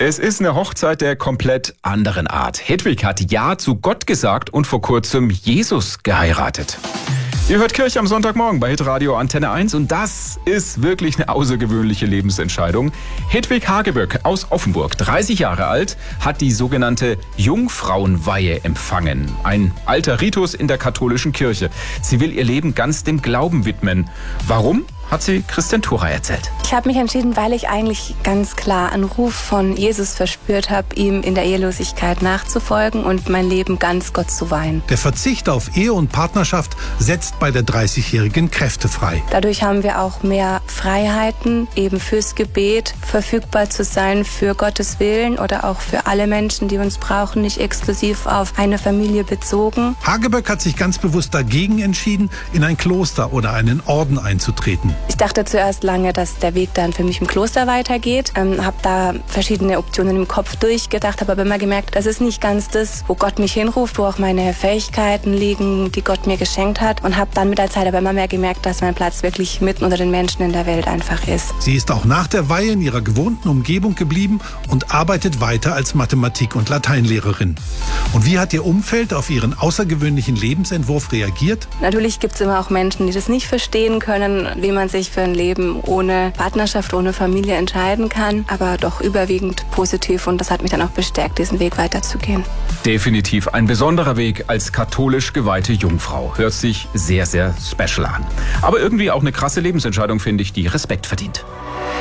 Es ist eine Hochzeit der komplett anderen Art. Hedwig hat Ja zu Gott gesagt und vor kurzem Jesus geheiratet. Ihr hört Kirche am Sonntagmorgen bei Hitradio Antenne 1 und das ist wirklich eine außergewöhnliche Lebensentscheidung. Hedwig Hageböck aus Offenburg, 30 Jahre alt, hat die sogenannte Jungfrauenweihe empfangen. Ein alter Ritus in der katholischen Kirche. Sie will ihr Leben ganz dem Glauben widmen. Warum? Hat sie Christian Thura erzählt. Ich habe mich entschieden, weil ich eigentlich ganz klar einen Ruf von Jesus verspürt habe, ihm in der Ehelosigkeit nachzufolgen und mein Leben ganz Gott zu weihen. Der Verzicht auf Ehe und Partnerschaft setzt bei der 30-Jährigen Kräfte frei. Dadurch haben wir auch mehr Freiheiten, eben fürs Gebet verfügbar zu sein, für Gottes Willen oder auch für alle Menschen, die uns brauchen, nicht exklusiv auf eine Familie bezogen. Hageböck hat sich ganz bewusst dagegen entschieden, in ein Kloster oder einen Orden einzutreten. Ich dachte zuerst lange, dass der Weg dann für mich im Kloster weitergeht. Habe da verschiedene Optionen im Kopf durchgedacht, habe aber immer gemerkt, das ist nicht ganz das, wo Gott mich hinruft, wo auch meine Fähigkeiten liegen, die Gott mir geschenkt hat. Und habe dann mit der Zeit aber immer mehr gemerkt, dass mein Platz wirklich mitten unter den Menschen in der Welt einfach ist. Sie ist auch nach der Weihe in ihrer gewohnten Umgebung geblieben und arbeitet weiter als Mathematik- und Lateinlehrerin. Und wie hat ihr Umfeld auf ihren außergewöhnlichen Lebensentwurf reagiert? Natürlich gibt es immer auch Menschen, die das nicht verstehen können, wie man sich für ein Leben ohne Partnerschaft, ohne Familie entscheiden kann, aber doch überwiegend positiv und das hat mich dann auch bestärkt, diesen Weg weiterzugehen. Definitiv ein besonderer Weg als katholisch geweihte Jungfrau. Hört sich sehr, sehr special an. Aber irgendwie auch eine krasse Lebensentscheidung, finde ich, die Respekt verdient.